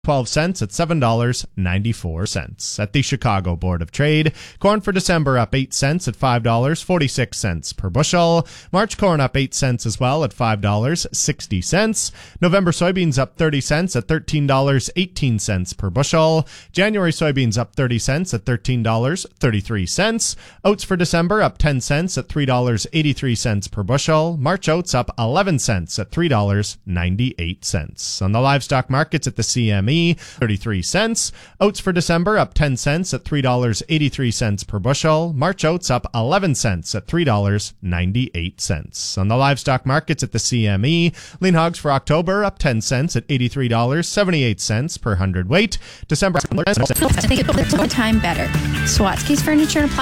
12 cents at $7.94. At the Chicago Board of Trade, corn for December up 8 cents at $5.46 per bushel. March corn up 8 cents as well at $5.60. November soybeans up 30 cents at $13.18 per bushel. January soybeans up 30 cents at $13.33. Oats for December up 10 cents at $3.83 per bushel. March oats up 11 cents at $3.98. On the livestock markets at the CME, 33 cents. Oats for December up 10 cents at $3.83 per bushel. March oats up 11 cents at $3.98. On the livestock markets at the CME, lean hogs for October up 10 cents at $83.78 per hundredweight. December Time better. Swatsky's Furniture and